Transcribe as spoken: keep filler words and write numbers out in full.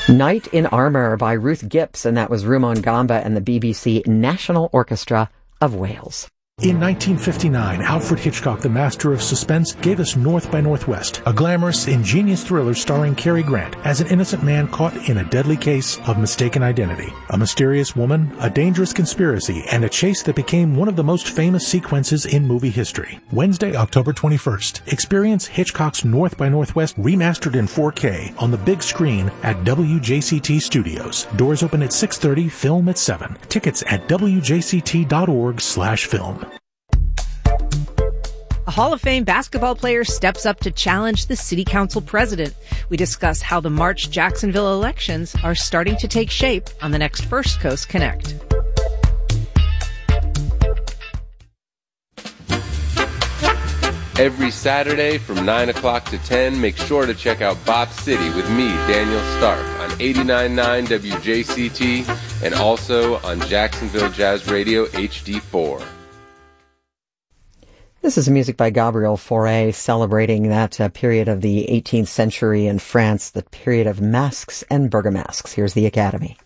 Knight in Armour by Ruth Gips, and that was Rumon Gamba and the B B C National Orchestra of Wales. In nineteen fifty-nine, Alfred Hitchcock, the master of suspense, gave us North by Northwest, a glamorous, ingenious thriller starring Cary Grant as an innocent man caught in a deadly case of mistaken identity. A mysterious woman, a dangerous conspiracy, and a chase that became one of the most famous sequences in movie history. Wednesday, October twenty-first. Experience Hitchcock's North by Northwest remastered in four K on the big screen at W J C T Studios. Doors open at six thirty, film at seven. Tickets at W J C T dot org slash film. A Hall of Fame basketball player steps up to challenge the city council president. We discuss how the March Jacksonville elections are starting to take shape on the next First Coast Connect. Every Saturday from nine o'clock to ten, make sure to check out Bop City with me, Daniel Stark, on eighty-nine point nine W J C T and also on Jacksonville Jazz Radio H D four. This is music by Gabriel Fauré, celebrating that uh, period of the eighteenth century in France, the period of masks and burgomasques. Here's the Academy.